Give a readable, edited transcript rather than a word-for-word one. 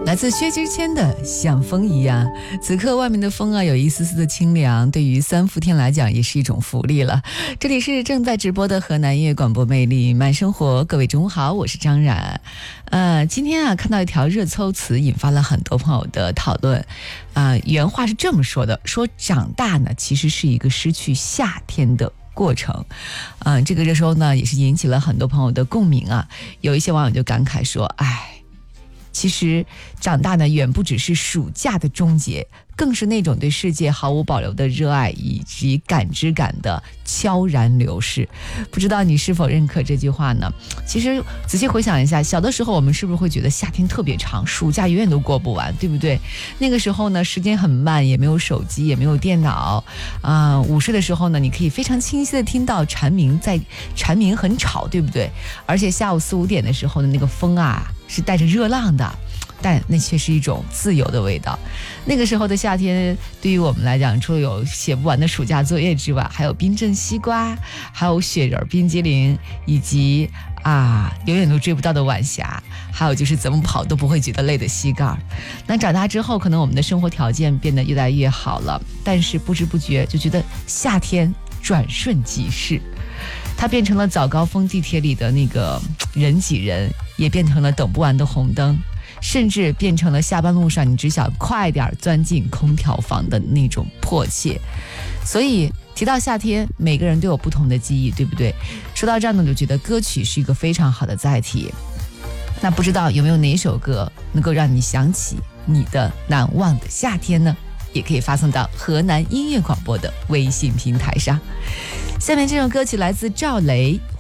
来自薛之谦的《像风一样》。此刻外面的风啊，有一丝丝的清凉，对于三伏天来讲也是一种福利了。这里是正在直播的河南音乐广播魅力慢生活，各位中午好，我是张冉。今天啊，看到一条热搜词，引发了很多朋友的讨论。原话是这么说的：说长大呢，其实是一个失去夏天的过程。这个热搜呢，也是引起了很多朋友的共鸣啊。有一些网友就感慨说：“其实长大呢，远不只是暑假的终结，更是那种对世界毫无保留的热爱以及感知感的悄然流逝。”不知道你是否认可这句话呢？其实仔细回想一下，小的时候我们是不是会觉得夏天特别长，暑假永远都过不完，对不对？那个时候呢，时间很慢，也没有手机，也没有电脑。午睡的时候呢，你可以非常清晰的听到蝉鸣很吵，对不对？而且下午4、5点的时候的那个风啊，是带着热浪的，但那却是一种自由的味道。那个时候的夏天对于我们来讲，除了有写不完的暑假作业之外，还有冰镇西瓜，还有雪人冰激凌，以及永远都追不到的晚霞，还有就是怎么跑都不会觉得累的膝盖。那长大之后，可能我们的生活条件变得越来越好了，但是不知不觉就觉得夏天转瞬即逝，它变成了早高峰地铁里的那个人挤人，也变成了等不完的红灯，甚至变成了下班路上你只想快点钻进空调房的那种迫切。所以提到夏天，每个人都有不同的记忆，对不对？说到这儿呢，就觉得歌曲是一个非常好的载体。那不知道有没有哪首歌能够让你想起你的难忘的夏天呢？也可以发送到河南音乐广播的微信平台上。下面这首歌曲来自赵雷，